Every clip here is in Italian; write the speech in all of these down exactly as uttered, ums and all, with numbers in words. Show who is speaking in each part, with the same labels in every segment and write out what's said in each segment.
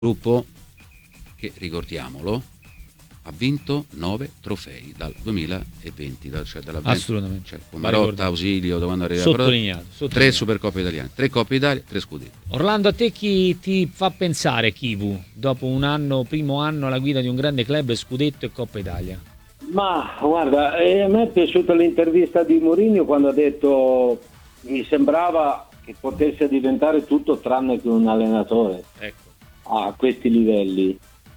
Speaker 1: gruppo che, ricordiamolo, ha vinto nove trofei dal duemilaventi, cioè dalla
Speaker 2: assolutamente,
Speaker 1: cioè, con Marotta, Ausilio, da quando arriva
Speaker 2: sottolineato, sottolineato.
Speaker 1: Tre Supercoppe italiane, tre Coppe Italia, tre scudetti.
Speaker 2: Orlando, a te chi ti fa pensare Chivu dopo un anno, primo anno alla guida di un grande club, scudetto e Coppa Italia?
Speaker 3: Ma guarda, eh, a me è piaciuta l'intervista di Mourinho quando ha detto mi sembrava che potesse diventare tutto tranne che un allenatore, ecco, a questi livelli.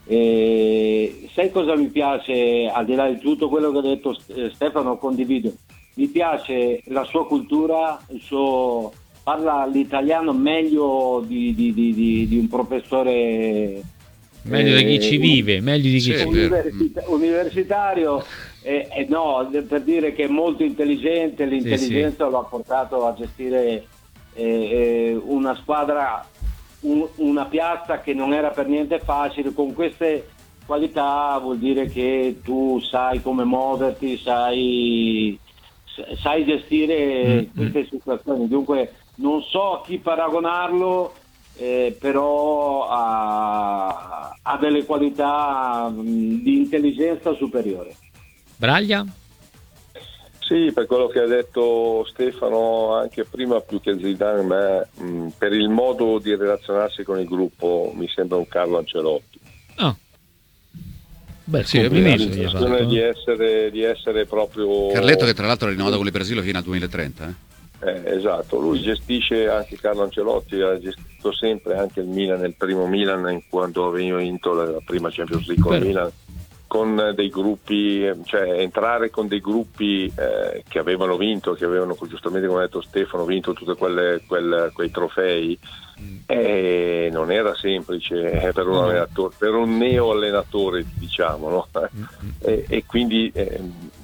Speaker 3: E sai cosa mi piace, al di là di tutto quello che ha detto Stefano, condivido, mi piace la sua cultura, il suo, parla l'italiano meglio di, di, di, di, di un professore,
Speaker 2: meglio eh, di chi ci vive, meglio di chi
Speaker 3: sì,
Speaker 2: ci
Speaker 3: universita- vive universitario, eh, eh, no, per dire che è molto intelligente, l'intelligenza sì, sì. Lo ha portato a gestire eh, una squadra, un, una piazza che non era per niente facile. Con queste qualità vuol dire che tu sai come muoverti, sai, sai gestire mm-hmm. queste situazioni. Dunque non so a chi paragonarlo, eh, però ha, ha delle qualità mh, di intelligenza superiore.
Speaker 2: Braglia?
Speaker 4: Sì, per quello che ha detto Stefano anche prima, più che Zidane, ma, mh, per il modo di relazionarsi con il gruppo mi sembra un Carlo Ancelotti.
Speaker 2: Ah. Beh, sì,
Speaker 4: complimenti, la sensazione di essere, di essere proprio
Speaker 1: Carletto, che tra l'altro ha rinnovato con il Brasile fino al duemilatrenta. Eh?
Speaker 4: Eh, esatto, lui gestisce, anche Carlo Ancelotti ha gestito sempre anche il Milan, nel primo Milan, quando aveva vinto la prima Champions League con il Milan, con dei gruppi, cioè entrare con dei gruppi eh, che avevano vinto, che avevano, giustamente come ha detto Stefano, vinto tutti quei trofei, eh, non era semplice eh, per un allenatore, per un neo allenatore, diciamo, no? e, e quindi eh,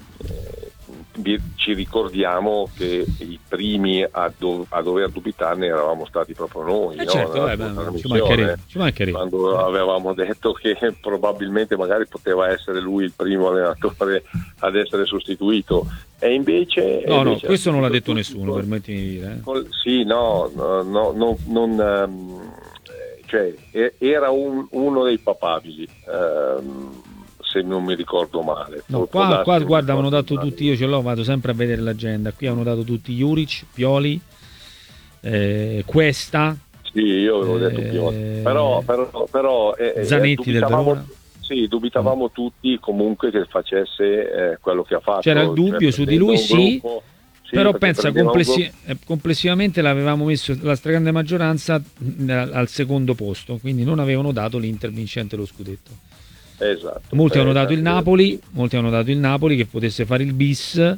Speaker 4: ci ricordiamo che i primi a, do- a dover dubitarne eravamo stati proprio noi,
Speaker 2: eh
Speaker 4: no?
Speaker 2: certo, eh, beh, ci mancherebbe, ci mancherebbe.
Speaker 4: Quando avevamo detto che probabilmente magari poteva essere lui il primo allenatore ad essere sostituito, e invece
Speaker 2: no,
Speaker 4: invece
Speaker 2: no, questo non l'ha detto nessuno, permettimi di dire eh.
Speaker 4: Col, sì, no, no, no, no non um, cioè era un, uno dei papabili, um, se non mi ricordo male.
Speaker 2: No, qua, qua guarda, avevano dato male. Tutti, io ce l'ho, vado sempre a vedere l'agenda, qui hanno dato tutti Juric, Pioli, eh, Cuesta.
Speaker 4: Sì, io avevo eh, detto Pioli, però, però, però eh,
Speaker 2: Zanetti del Verona.
Speaker 4: Sì, dubitavamo mm. tutti comunque che facesse eh, quello che ha fatto.
Speaker 2: C'era il dubbio, cioè, su di lui sì, gruppo, sì, però pensa complessi- complessivamente l'avevamo messo la stragrande maggioranza al secondo posto, quindi non avevano dato l'Inter vincente lo scudetto.
Speaker 4: Esatto.
Speaker 2: Molti hanno dato il Napoli, molti hanno dato il Napoli che potesse fare il bis,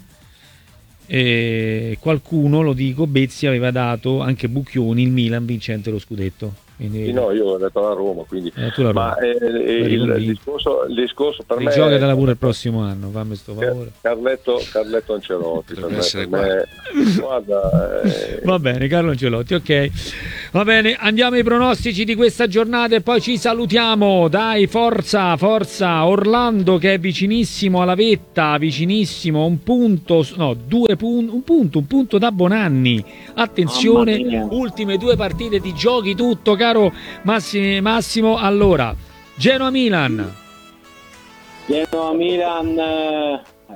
Speaker 2: e qualcuno, lo dico, Bezzi aveva dato anche Bucchioni il Milan vincente lo scudetto. Quindi,
Speaker 4: sì, no, io ho detto la Roma, quindi
Speaker 2: eh, la Roma.
Speaker 4: Ma eh, il, il, discorso, il discorso per me
Speaker 2: rigiogatela pure il prossimo anno, fammi sto favore.
Speaker 4: Carletto, Carletto Ancelotti per me, per me, guarda, eh...
Speaker 2: va bene, Carlo Ancelotti, ok, va bene, andiamo ai pronostici di questa giornata e poi ci salutiamo. Dai, forza, forza Orlando che è vicinissimo alla vetta, vicinissimo, un punto, no, due punti, un punto, un punto da Bonanni. Attenzione, ultime due partite di giochi tutto, caro Massimo. Massimo, allora, Genoa-Milan.
Speaker 3: Genoa-Milan, eh,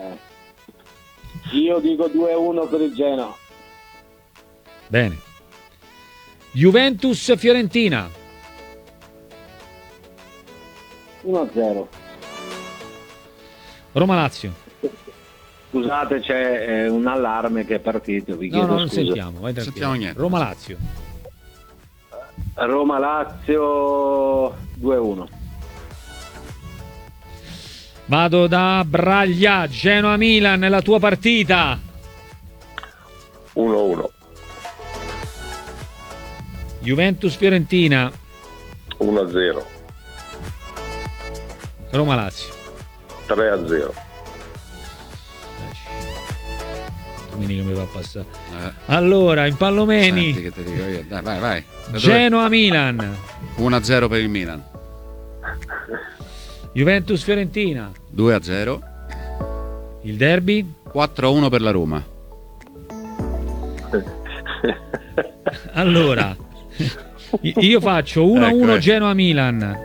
Speaker 3: io dico due a uno per il Genoa.
Speaker 2: Bene. Juventus-Fiorentina.
Speaker 3: uno a zero.
Speaker 2: Roma-Lazio.
Speaker 3: Scusate, c'è eh, un allarme che è partito, vi
Speaker 2: no,
Speaker 3: chiedo
Speaker 2: no, non
Speaker 3: scusa.
Speaker 2: sentiamo, vai tranquillo. Roma-Lazio.
Speaker 3: Roma-Lazio due a uno.
Speaker 2: Vado da Braglia. Genoa-Milan, la tua partita.
Speaker 4: uno a uno.
Speaker 2: Juventus-Fiorentina.
Speaker 4: uno a zero.
Speaker 2: Roma-Lazio.
Speaker 4: tre a zero.
Speaker 2: Domenica mi va a passare. Eh. Allora, in Pallomeni.
Speaker 1: Senti che ti dico io. Dai, vai, vai.
Speaker 2: Genoa-Milan.
Speaker 1: uno a zero per il Milan.
Speaker 2: Juventus-Fiorentina.
Speaker 1: due a zero.
Speaker 2: Il derby?
Speaker 1: quattro a uno per la Roma.
Speaker 2: Allora, Io faccio uno a uno
Speaker 1: Ecco, eh.
Speaker 2: Genoa-Milan.